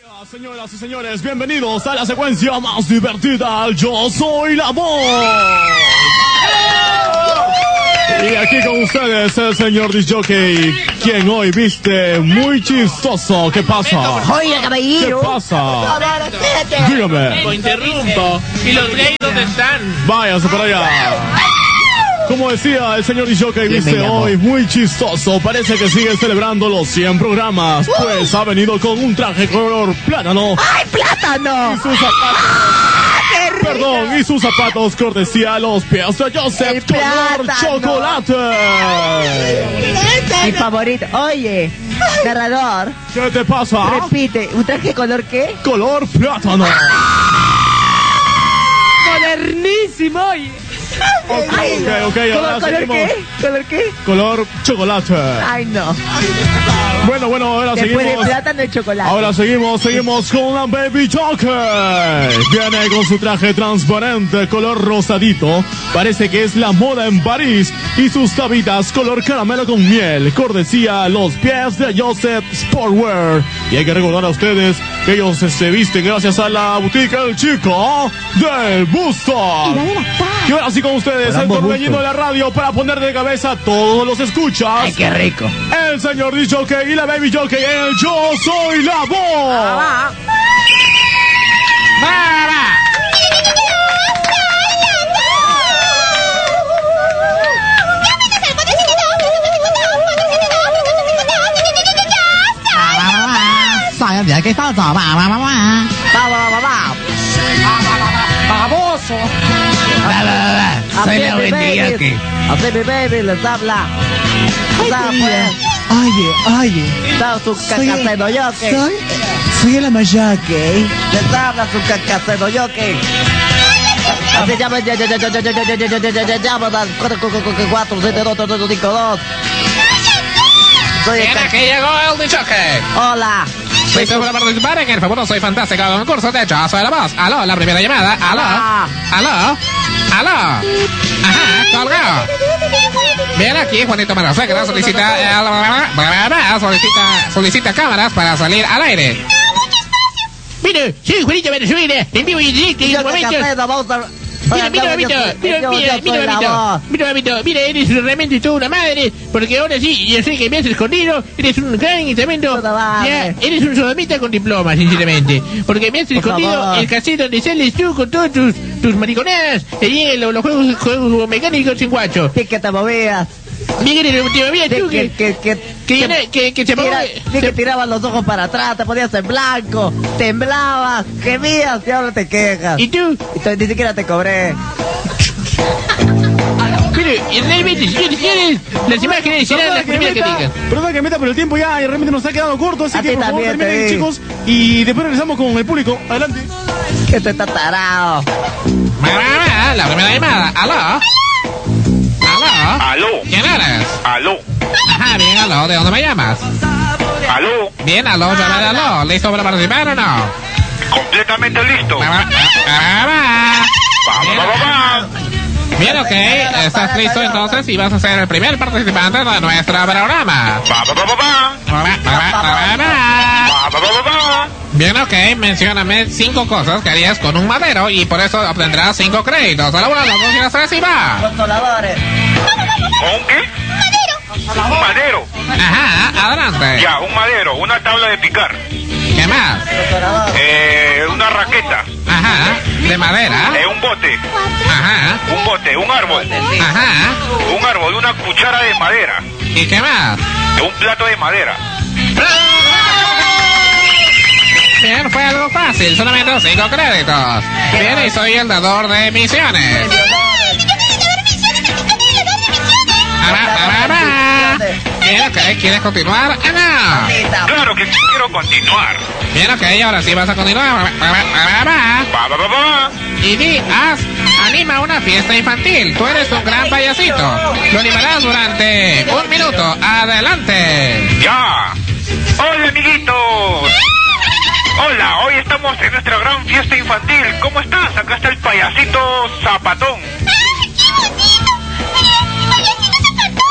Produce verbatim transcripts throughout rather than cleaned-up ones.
Señoras y señores, bienvenidos a la secuencia más divertida. Yo soy la voz. Y aquí con ustedes el señor disjockey, quien hoy viste muy chistoso. ¿Qué pasa? Oye, caballero. ¿Qué pasa? Dígame. Lo interrumpo. ¿Y los gays dónde están? Váyase para allá. Como decía el señor disjockey, viste hoy muy chistoso. Parece que sigue celebrando los cien programas, pues ha venido con un traje color plátano. ¡Ay, plátano! Y sus zapatos. Perdón, y sus zapatos cortesía a los pies de Joseph color chocolate. Mi favorito. Oye, narrador. ¿Qué te pasa? Repite, ¿un traje color qué? Color plátano. Modernísimo, oye. Ok, ok, ok, ahora ¿Color seguimos. qué? ¿Color qué? Color chocolate. Ay, no. Bueno, bueno, ahora Después seguimos. de plátano y chocolate. Ahora seguimos, seguimos con la Baby Jockey. Viene con su traje transparente, color rosadito. Parece que es la moda en París. Y sus tabitas color caramelo con miel. Cortesía los pies de Joseph Sportwear. Y hay que recordar a ustedes que ellos se visten gracias a la boutique El Chico del Busto. Y ahora sí con ustedes, el torbellino de la radio para poner de cabeza a todos los escuchas. Ay, qué rico. El señor disjockey y la Baby Jockey en el Yo Soy la Voz. Ah, Soy el día que está todo, va, va, va, va. va, va, va, va. Baboso. Soy la vendía que. Así mi baby les habla. Les habla. Oye, oye. Está su Soy el- cacaceno yoke. Soy, soy el amayaque. Les habla su cacaceno yoke. Así llama, ya, ya, ya, ya, ya, ya, ya, ya, ya, ya, ya, llama al cuatro, cuatro, cuatro, cuatro, siete, dos, dos, dos, cinco, dos. Soy el Bien, ca- aquí llegó el disjockey. Hola. Listo para participar en el fabuloso y fantástico concurso de Yo Soy la Voz. Aló, la primera llamada. Aló. Aló. Aló. Ajá, colgado. Bien, aquí Juanito Marasegra solicita, eh, solicita, solicita cámaras para salir al aire. Mire, soy Juanito Marasegra, en vivo y en directo en Yo este soy momento. cacaceno, vamos a... Mira, mira, Yo Babito, soy- mira, yo- mira, yo mira, soy la Babito, voz. mira, Babito, mira, eres realmente toda una madre, porque ahora sí, yo sé que me has escondido, eres un gran y tremendo, Toda madre. ya, eres un sodomita con diploma, sinceramente, porque me has Por escondido favor. el cassette donde sales tú con todos tus, tus mariconadas, allí los, los juegos, juegos mecánicos sin guacho. Sí, que te movías. Miguel, te movías Sí, tú, que, que, que, que, que, que, que, que se tira- mueve- sí, que se- tirabas los ojos para atrás, te ponías en blanco, temblabas, gemías y ahora te quejas. ¿Y tú? Y tú ni siquiera te cobré. Mire, y realmente, señores, señores, las imágenes serán las primeras que digan. Perdón que meta, pero el tiempo ya realmente nos ha quedado corto, así A que ti por favor también te terminen, vi. chicos, y después regresamos con el público. Adelante. Que te está tarado. La primera llamada, aló. Aló. Aló, ¿Quién eres? aló, Ajá, bien, aló, ¿de dónde me llamas? aló, Bien, aló, llama de aló, ¿listo para participar o no? completamente listo. Ba, ba, ba, ba. Va, va, va, va. Bien, ok, estás listo entonces y vas a ser el primer participante de nuestro programa. Va, va, va, va, va. Ba, ba, ba, ba, ba, ba. Va, va, va, va, va. Bien, ok, mencióname cinco cosas que harías con un madero y por eso obtendrás cinco créditos. A la una, a las dos y a las tres y va. Consoladores. ¿Un qué? Un madero. Ajá, adelante. Ya, un madero, una tabla de picar. ¿Qué más? Consoladores. Eh, una raqueta. Ajá, de madera. Eh, un bote. Ajá, Un bote, un árbol. ajá. Un árbol, una cuchara de madera. ¿Y qué más? Un plato de madera. Bien, fue algo fácil, solamente cinco créditos. Bien, y soy el dador de misiones. Ará, ará, ará. Bien, ok, ¿quieres continuar? Ah, no. Claro que sí quiero continuar. Bien, ok, ahora sí vas a continuar. Ará, ará, ará. Va, va, va, va, va. Y di, haz, anima una fiesta infantil. Tú eres un gran payasito. Lo animarás durante un minuto. Adelante. Ya. Hola, amiguitos. Hola, hoy estamos en nuestra gran fiesta infantil. ¿Cómo estás? Acá está el payasito Zapatón.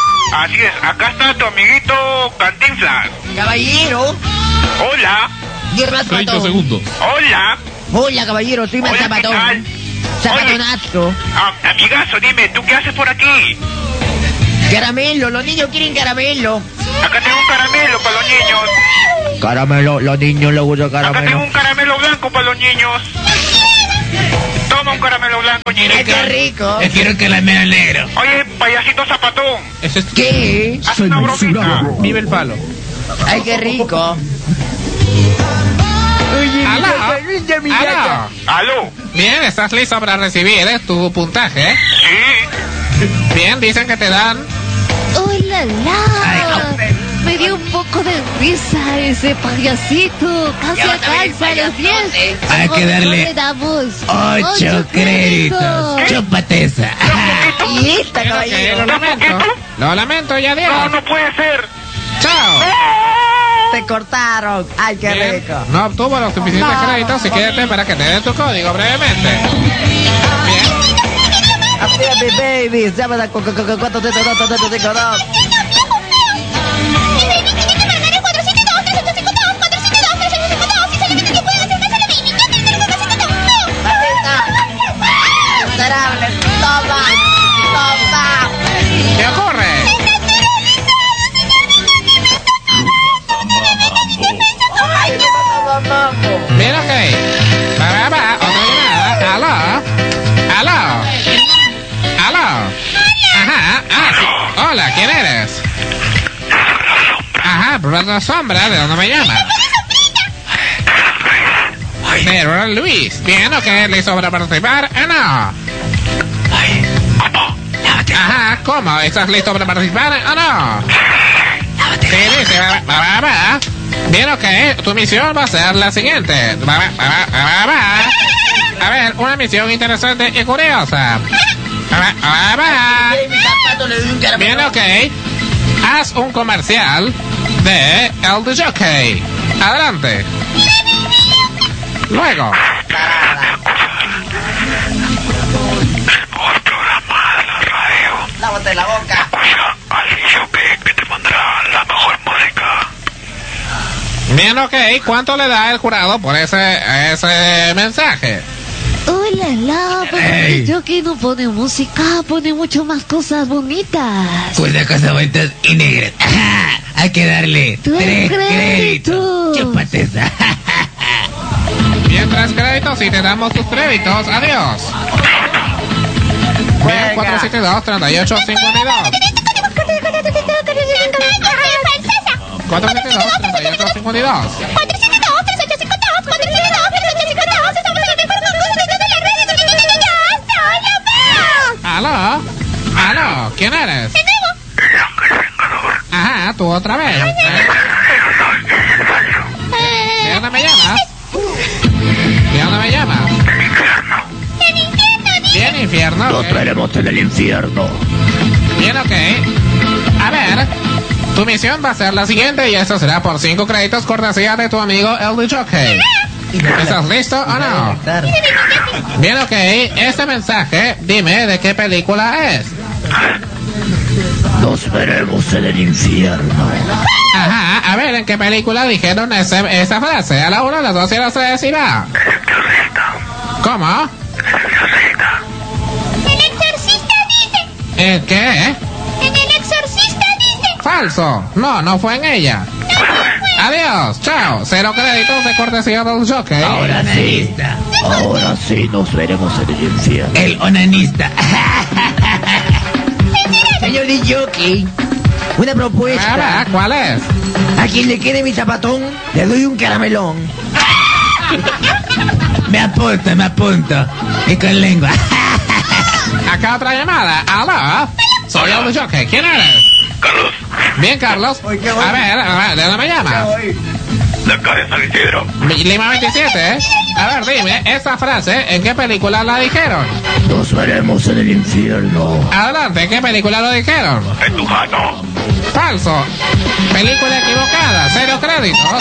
Así es, acá está tu amiguito Cantinflas. Caballero. Hola. ¿Qué más, treinta Pato? segundos. Hola. Hola, caballero, estoy más Hola, ¿qué zapatón. tal? Zapatonazo. Ah, amigazo, dime, ¿tú qué haces por aquí? Caramelo, los niños quieren caramelo. Acá tengo un caramelo para los niños. Caramelo, los niños les gusta Acá tengo caramelo. un caramelo blanco para los niños. Toma un caramelo blanco, Ay, ñereca. qué rico. Yo quiero que la mera negro. Oye, payasito zapatón. Ese es... ¿Qué? Haz una bromita. Vive el palo. Ay, qué rico. Oye, ¡Aló! mi mi ¡Aló! ¿Aló? Bien, ¿estás listo para recibir eh, tu puntaje? Sí. Bien, dicen que te dan... ¡Hola, la! Me dio un poco de risa ese payasito. Casi Ya vas a ver, alcanza los payasote. diez. Hay que darle Le damos Ocho créditos. Chúpate esa. Y esta, Pero que caballero. lo lamento. Lo lamento, ya No, adiós. no puede ser. Chao. Te cortaron. Ay, qué Bien, rico. no obtuvo los suficientes créditos y quédate para que te den tu código brevemente. Bien. Happy babies. Llama a cuatro siete dos tres ocho cinco dos. Miserable. Toma. Toma. ¿Qué ocurre? Ay, mamá. Bien, ok. Va, va, va. Otra llamada. ¿Aló? ¿Aló? ¿Aló? Ajá. Ah, sí. Hola, ¿quién eres? Ajá, por la sombra. ¿De dónde me llamas? De Ron Luis. Bien, ok. ¿Listo para participar? ¿O no? Ajá, ¿cómo? ¿Estás listo para participar o no? Sí, dice, va, va, va, va. Bien, ok. Tu misión va a ser la siguiente. Va, va, va, va, va. A ver, una misión interesante y curiosa. Va, va, va, va. Mi zapato le doy un caramelo. Bien, ok. Haz un comercial de El de Jockey. Adelante. Luego. Mejor programa de la radio. Lávate la boca. Escucha al jockey que te pondrá la mejor música. Bien, ok. ¿Cuánto le da el jurado por ese, ese mensaje? ¡Hola, la! Ey. Yo que no pone música, pone mucho más cosas bonitas. Pues cosas bonitas y negras. Ajá. Hay que darle Tres tres créditos. créditos. Chúpate esa. Bien, tres créditos y te damos tus créditos. Adiós. Bien, cuatro siete dos, tres ocho cinco dos. cuatro siete dos, tres ocho cinco dos. ¿Aló? ¿Aló? ¿Quién eres? Ajá, tú otra vez. ¿De dónde me llamas? ¿De dónde me llamas? Bien, infierno. Nos ok. veremos en el infierno. Bien, ok. A ver, tu misión va a ser la siguiente y esto será por cinco créditos cortesía de tu amigo El de Jockey. ¿Estás listo o no? Bien, ok. Este mensaje, dime de qué película es. Nos veremos en el infierno. Ajá, a ver, ¿en qué película dijeron ese- esa frase? A la una, a las dos y a las tres y va. ¿Cómo? El exorcista dice. ¿En qué? En el exorcista dice. Falso. No, no fue en ella. Adiós, chao. Cero créditos de cortesía del Jockey. Ahora sí. Ahora sí nos veremos en el infierno. El onanista. Señor D Jockey, una Ah, propuesta. ¿cuál es? A quien le quede mi zapatón, le doy un caramelón. Me apunto, me apunto. Y con lengua. Acá otra llamada. ¿Aló? Soy el de Jockey. ¿Quién eres? Carlos, Bien, Carlos. Oye, qué bueno. A ver, a ver, ¿de dónde me llamas? de acá de San Isidro. Lima veintisiete, ¿eh? A ver, dime, esa frase, ¿en qué película la dijeron? Nos veremos en el infierno. Adelante, ¿en qué película lo dijeron? En tu jato. Falso. Película equivocada, cero créditos.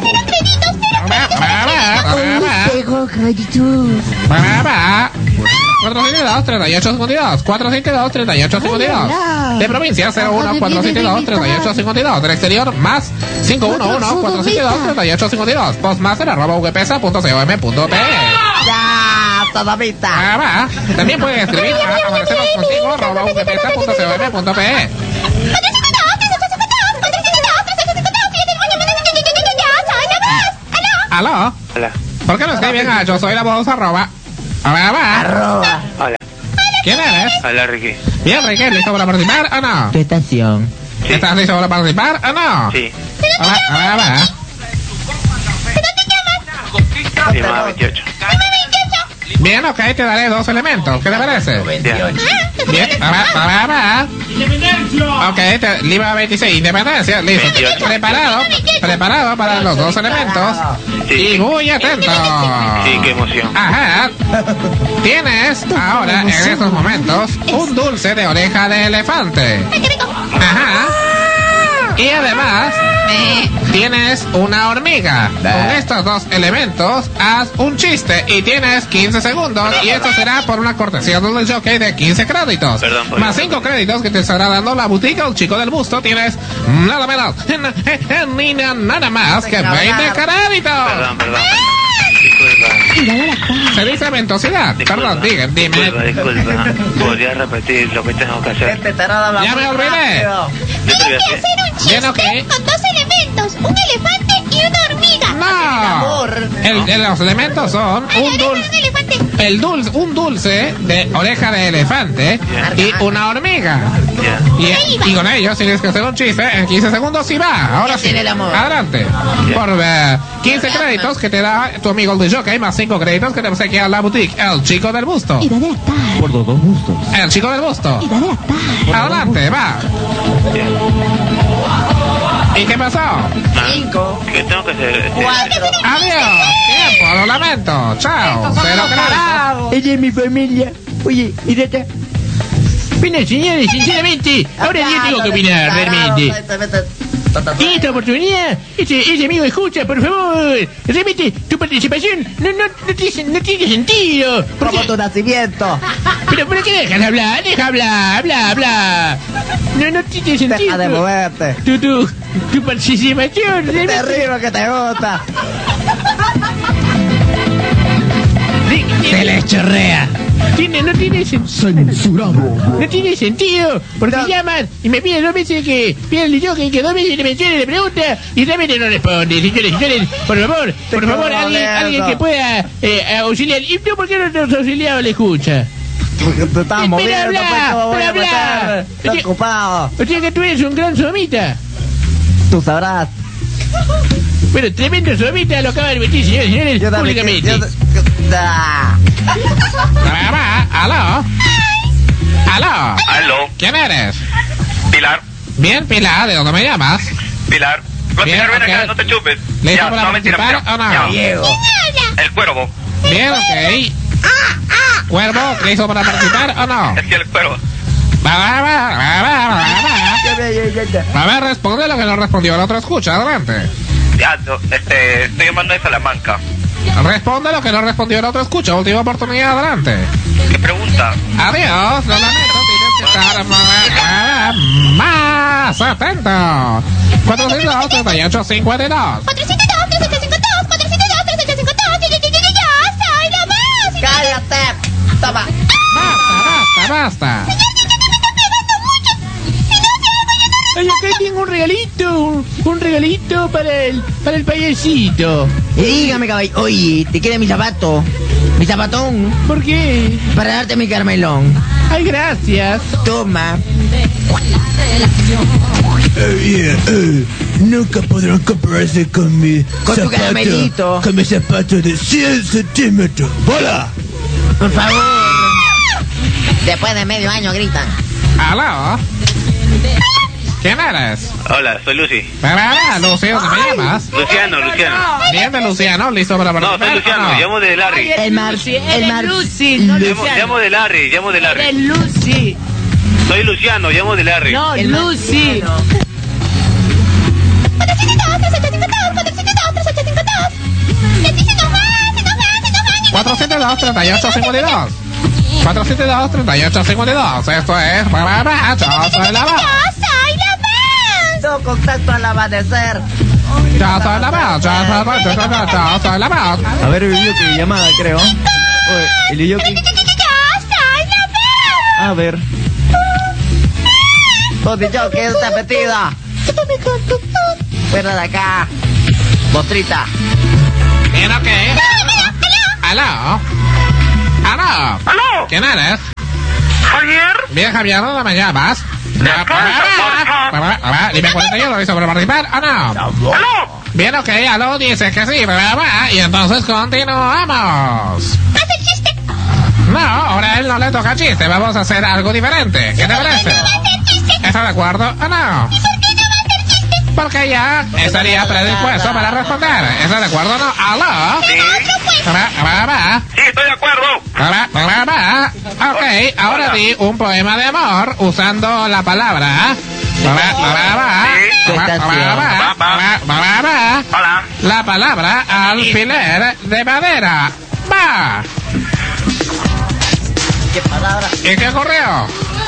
Va, va, va, va, va. Tengo créditos. Va, va, va. cuatro siete dos, tres ocho cinco dos. cuatro siete dos, tres ocho cinco dos. De provincia, cero uno, cuatro siete dos, tres ocho cinco dos. Del exterior, más cinco uno uno, cuatro siete dos, tres ocho cinco dos. Postmaster, arroba vpesa punto com punto pe. Ya, todavita. Ah, va. También puedes escribir a amanecernos contigo, arroba vpesa punto com punto pe. ¿Aló? Hola. ¿Por qué no escriben a yo soy la voz arroba? Arroba. Arroba. Hola. ¿Quién eres? Hola, Ricky. Bien, Ricky, ¿listo para participar o no? Tu estación. Sí. ¿Estás listo para participar o no? Sí. Hola, arroba. Llamada veintiocho. Bien, ok, te daré dos elementos. ¿Qué te parece? Ya. Bien, arroba, arroba. Ok, te, Lima veintiséis, Independencia, listo. veintiocho. Preparado, preparado para los dos elementos. Sí. Y muy atento. Sí, qué emoción. Ajá. Tienes ahora, en estos momentos, un dulce de oreja de elefante. Ajá. Y además, tienes una hormiga. Con estos dos elementos, haz un chiste y tienes quince segundos. Y esto será por una cortesía del jockey de quince créditos. Perdón, por Más favor. cinco créditos que te estará dando la boutique El Chico del Busto. Tienes nada menos, ni nada más que veinte créditos. Perdón, perdón. Disculpa. Se dice ventosidad. Disculpa. Perdón, diga, dime. Disculpa, disculpa. ¿Podrías repetir lo que tengo que hacer? Este tarado habla Ya muy me olvidé. rápido. Yo te voy a hacer. Bien, ok. Con dos elementos, un elefante y una hormiga. No. El, el- los elementos son un dulce. Un elefante. El dulce, un dulce de oreja de elefante y una hormiga. Ya. Y, y con ellos tienes que hacer un chiste en quince segundos y va. Ahora sí. tiene el amor. Adelante. Por eh, quince créditos que te da tu amigo el de jockey, más cinco créditos que te obsequia la boutique El Chico del Busto. Y dale la tarde. Por dos gustos. El Chico del Busto. Y dale la tarde. Adelante, va. ¿Y qué pasó? Cinco. ¿Qué tengo que hacer? Este, Cuatro. Adiós. Tiempo, lo lamento. Chao. Cero créditos. Ella es mi familia. Oye, y Rata. Bueno, señores, sinceramente, ahora yo tengo que opinar realmente. En esta oportunidad, ese, ese amigo escucha, por favor. Realmente, tu participación no, no, no, tiene, no tiene sentido. ¿Por Como qué? tu nacimiento. Pero ¿por qué dejan hablar? Deja hablar, habla, habla. No, no tiene sentido. Deja de moverte. Tu, tu, tu participación. realmente- Terrible que te gusta. Se les chorrea. Tiene, no tiene sentido. Censurado. No tiene sentido. Porque No. llaman y me piden dos veces que piden el jockey, que dos veces le mencione, le pregunta y realmente no responde. Señores, señores, por favor, por favor, quedo alguien, molesto. alguien que pueda eh, auxiliar. ¿Y tú por qué no nos auxiliado le escucha? Porque te estás Espera, moviendo, habla, pues, ¿cómo voy a espera, habla. empezar? Estoy Oye. ocupado. O sea que tú eres un gran somita. Tú sabrás. Bueno, tremendo somita lo acaba de admitir, señores, señores, Yo también. públicamente. yo- yo- Ah. Va, va. ¿Aló? ¿Aló? Aló, ¿Quién eres? Pilar. Bien, Pilar, ¿de dónde me llamas? Pilar. No, Bien, Pilar, ven ok. acá, no te chupes. ¿Listo Ya, para no, mentira, participar mentira. o no? Ya. Diego. El cuervo. Bien, ok. Cuervo, ¿listo para participar o no? Es que el cuervo. Va, va, va, va, va, va, va. Ya, ya, ya, ya. A ver, responde lo que no respondió el otro escucha, adelante. Ya, no, este, estoy llamando de Salamanca. Responde lo que no respondió el otro escucha, última oportunidad, adelante. ¿Qué pregunta? Adiós, lo lamento, tienes que estar más, más atento. cuatrocientos dos, treinta y ocho, cincuenta y dos. cuatrocientos dos, tres ocho cinco dos, cuatrocientos dos, tres ocho cinco dos. Yo, yo, yo, yo, yo, yo soy la más. Cállate. Toma. Basta, basta, basta. Ay, acá tengo un regalito, un, un regalito para el, para el payasito. Y dígame, caballo. Oye, te queda mi zapato. Mi zapatón. ¿Por qué? Para darte mi carmelón. Ay, gracias. Toma. Eh, eh, nunca podrán compararse con mi Con tu caramelito. Con mi zapato de cien centímetros. ¡Bola! Por favor. Después de medio año gritan. ¿Aló? ¿Quién eres? Hola, soy Lucy. Para, Lucy, ¿dónde me llamas? Luciano, Luciano. Bien de Luciano, listo para No, participar. soy Luciano, ¿o no? llamo de Larry. El mar. El mar. Lucy, no Llamo, Luciano. llamo de Larry, llamo de Larry. Eres Lucy. Soy Luciano, llamo de Larry. No, El Lucy. cuatrocientos dos, treinta y ocho, cincuenta y dos. cuatro siete dos, tres ocho cinco dos. Esto es... Yo soy la voz. Yo soy la voz. No contacto al amanecer. Yo soy la voz. Yo soy la voz. Yo soy la voz. Yo soy la voz. A ver, el video que llamada, creo. Oye, el video que... Yo soy la voz. A ver. ¿Dónde yo que está metida? Fuera de acá. Mostrita. Bien, ok. Aló. Aló. ¿Aló? ¿Quién eres? ¿Javier? Bien, Javier, ¿dónde me llamas? Dime cuarenta y uno, ¿listo para participar o no? ¿Aló? Bien, ok, aló, dice que sí, y entonces continuamos. Haz el chiste. No, ahora a él no le toca chiste, vamos a hacer algo diferente. ¿Qué te parece? ¿Estás de acuerdo o no? Porque ya estaría predispuesto para responder. ¿Estás de acuerdo o no? ¿Aló? Sí. Va, va, va. Sí, estoy de acuerdo. Va, va, va. Ok, ahora di un poema de amor usando la palabra. Va, va, va, va. Va, va, va. Va, va, va. Hola. La palabra alfiler de madera. Va. ¿Qué palabra? ¿Y qué ocurrió?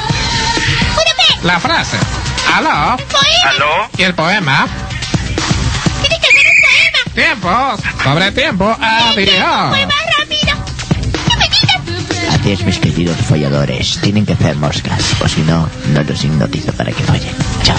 La frase. ¿Aló? ¿Aló? ¿Y el poema? Tiene que hacer un poema. Tiempo. Sobre tiempo. Adiós. Poema rápido. ¡Qué bonito! Adiós, mis queridos folladores. Tienen que hacer moscas, o si no, no los hipnotizo para que follen. Chao.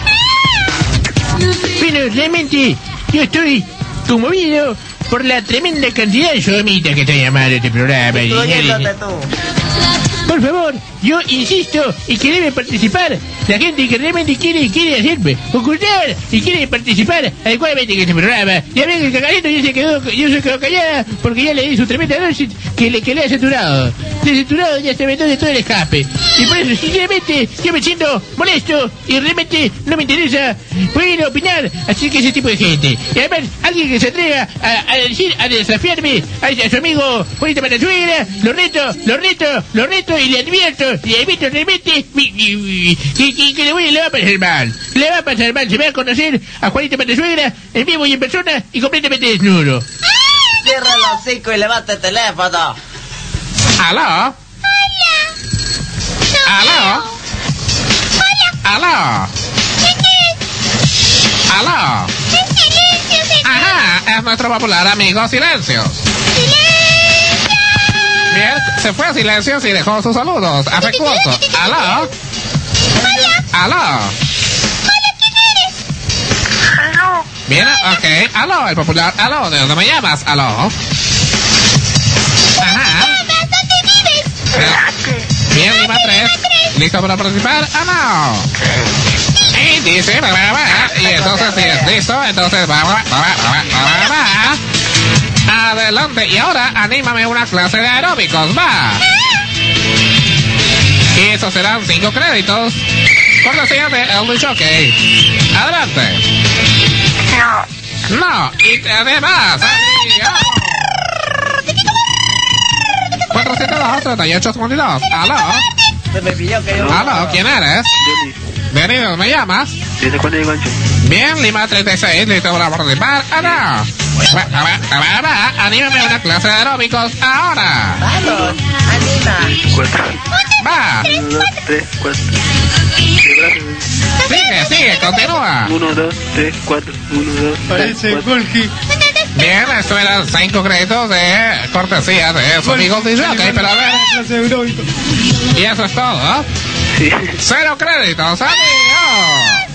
Bueno, realmente yo estoy conmovido por la tremenda cantidad de sodomitas que están llamando a este programa. Incluyéndote tú. Por favor, yo insisto en que debe participar la gente que realmente quiere quiere hacerme ocultar y quiere participar adecuadamente en este programa. Ya ven que el cacarito ya se quedó, ya se quedó callada porque ya le di su tremenda dosis que le, que le ha saturado. Le ha saturado ya se metió de todo el escape. Y por eso, sinceramente, yo me siento molesto y realmente no me interesa poder opinar así que ese tipo de gente. Y además, alguien que se atreva a, a decir, a desafiarme a, a su amigo Juanita Manasuegra, lo reto, lo reto, lo reto y le advierto, le advierto realmente que, que, que le, voy, le va a pasar mal. Le va a pasar mal, se va a conocer a Juanita Manasuegra en vivo y en persona y completamente desnudo. Cierra el hocico y levanta el teléfono. ¿Aló? ¿Aló? ¿Aló? ¿Aló? Ajá, es nuestro popular amigo Silencios. Bien, se fue a Silencios y dejó sus saludos afectuosos. ¿Aló? ¿Aló? ¿Aló? Bien, ok. ¿Aló? El popular. ¿Aló? ¿De dónde me llamas? ¿Aló? Ajá. Bien, Lima tres. ¿Listo para participar? ¿Ah, no? Y dice, va, va, va. Y entonces, si es listo, entonces va, va, va, va, va, va. Adelante. Y ahora, anímame una clase de aeróbicos. Va. Y eso serán cinco créditos. Cortesía de El Choque. Adelante. No. No. Y además, adiós. cuatro siete dos, tres ocho cinco dos. ¿Aló? Se me pilló que yo... ¿Aló? ¿Quién eres? Denis, ¿dónde me llamas? ¿Desde cuándo hay gancho? Bien, Lima treinta y seis, listo para participar. ¿Aló? Va, va, va, va, anímame una clase de aeróbicos ahora. Vamos, anima. Cuatro. Va. Uno, dos, tres, cuatro. Sigue, sigue, continúa. Uno, dos, tres, cuatro. Uno, dos, tres, cuatro. Bien, esto eran cinco créditos de cortesía de su amigo D J, pero a ver. Y eso es todo. Sí. Cero créditos, adiós.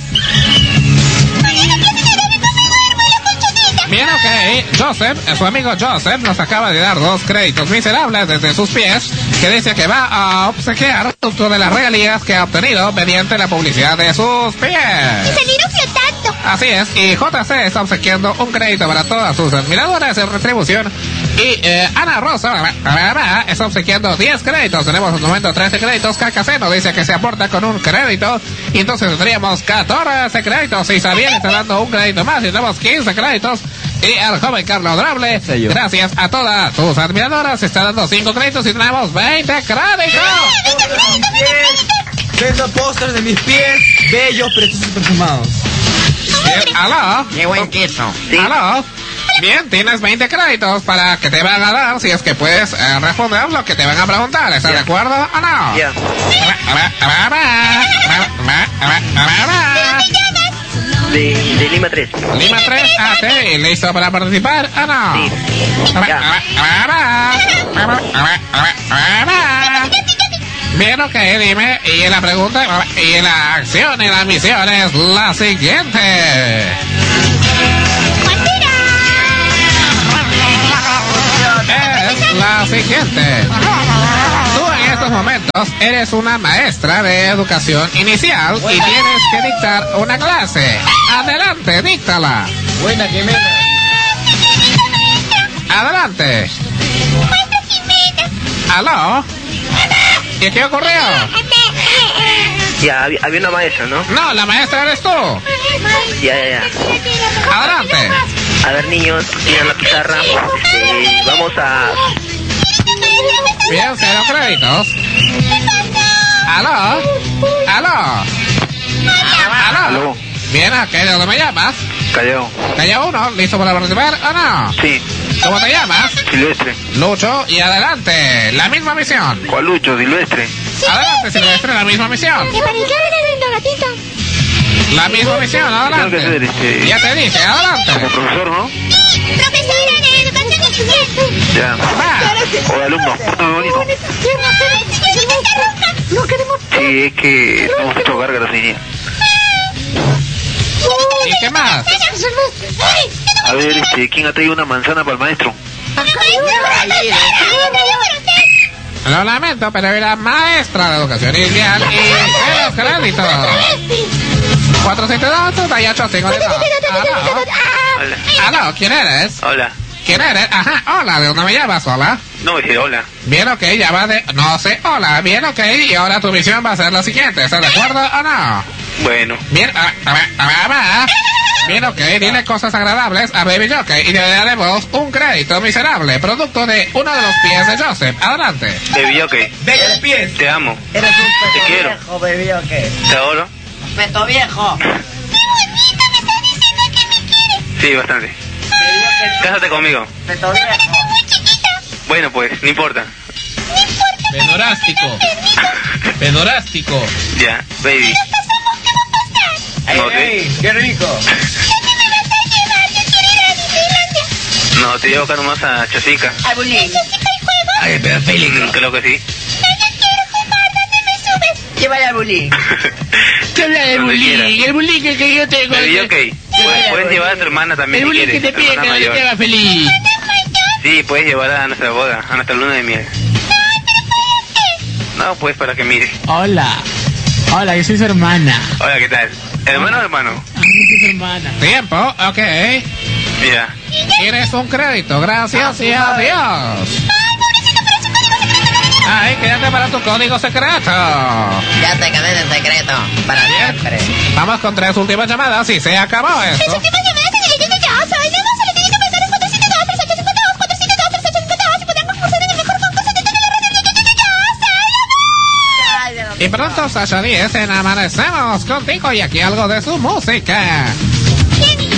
Bien, ok. Joseph, su amigo Joseph, nos acaba de dar dos créditos miserables desde sus pies, que dice que va a obsequiar producto de las regalías que ha obtenido mediante la publicidad de sus pies. Y salieron flotando. Así es, y J C está obsequiando un crédito para todas sus admiradoras en retribución. Y eh, Ana Rosa está obsequiando diez créditos. Tenemos en el momento trece créditos. K K C nos dice que se aporta con un crédito. Y entonces tendríamos catorce créditos. Y Xavier está dando un crédito más. Y tenemos quince créditos. Y el joven Carlos Drable, gracias a todas sus admiradoras, está dando cinco créditos y tenemos veinte créditos. Vendo pósters de mis pies, bellos, preciosos y perfumados. Bien, ¿aló? Qué buen queso. ¿Aló? Bien, tienes veinte créditos para que te van a dar si es que puedes eh, responder lo que te van a preguntar. ¿Estás de acuerdo o no? Ya. De, de Lima tres. Lima tres, ah, sí, ¿listo para participar o no? Sí. Ya. Bien, ok, dime, y la pregunta, y la acción y la misión es la siguiente. Es la siguiente. Tú en estos momentos eres una maestra de educación inicial y tienes que dictar una clase. Adelante, díctala. Buena, Jimena. Adelante. ¿Aló? ¿Y qué ocurrió? Ya, había, había una maestra, ¿no? No, la maestra eres tú. Ya, ya, ya. Adelante. A ver, niños, tienen la pizarra. Este, vamos a... Bien, cero créditos. ¿Aló? ¿Aló? ¿Aló? ¿Aló? Bien, ¿a qué? ¿De dónde me llamas? Callao. ¿Calla uno? ¿Listo para participar o no? Sí. ¿Cómo te llamas? Silvestre. Lucho, y adelante, la misma misión. ¿Cuál Lucho? Silvestre. Adelante, Silvestre, la misma misión. ¿Y para qué hablan el gatito? La misma misión, adelante. Tengo que hacer, este- Ya te dije, adelante. Como profesor, ¿no? Profesora de educación inicial. Ya. Va. O de alumno. Muy bonito. No queremos. Sí, es que hemos hecho gárgaras hoy día. ¿Y qué más? A ver, este, ¿quién ha traído una manzana para el maestro? Lo lamento, pero era maestra de educación inicial y de los créditos. cuatro siete dos, tres ocho cinco dos. Hola. Aló, ¿quién eres? Hola. ¿Quién eres? Ajá, hola, ¿de dónde me llamas? Hola. No, decir hola. Bien, ok, ya va de... No sé, hola, bien, ok, y ahora tu misión va a ser la siguiente, ¿estás de acuerdo o no? Bueno. Bien, a, a, a, a, a. Bien, ok, dile cosas agradables a Baby Jockey y le daremos un crédito miserable, producto de uno de los pies de Joseph. Adelante. Baby, ok. De los pies. Te amo. Eres un Te peto quiero. viejo, baby, ¿o qué? Te adoro. Peto viejo. Sí, bastante. Baby, ¿o qué? Cásate conmigo. Peto viejo. Bueno, pues, no importa. Pedorástico. Pedorástico. Ya, baby. Ey, No, te- ey, qué rico. No, te llevo acá nomás a Chosica. Ay, bullying. Ay, pedofílico. Mm, creo que sí. Llévale al bullying. ¿Qué habla de Donde bullying? quiera. El bullying que, que yo tengo. Baby, el- ok. Puedes, puedes llevar a tu hermana también El si bullying que quieres. te pide hermana que no mayor. te haga feliz. Sí, puedes llevarla a nuestra boda, a nuestra luna de miel. No, pues para que mire. Hola. Hola, yo soy su hermana. Hola, ¿qué tal? ¿Hermano o hermano? Ah, yo soy su hermana. Tiempo, ok. Mira. Tienes un crédito, gracias y adiós. Ay, quédate para tu código secreto. Ya te quedé en secreto. Para siempre. Vamos con tres últimas llamadas y se acabó esto. Y pronto, Sasha diez, en Amanecemos contigo y aquí algo de su música. Jenny,